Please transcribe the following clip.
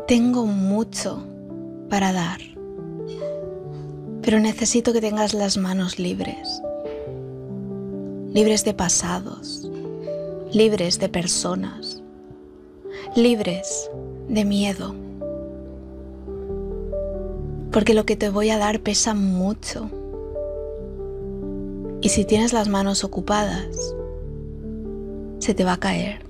Tengo mucho para dar, pero necesito que tengas las manos libres. Libres de pasados, libres de personas, libres de miedo. Porque lo que te voy a dar pesa mucho. Y si tienes las manos ocupadas, se te va a caer.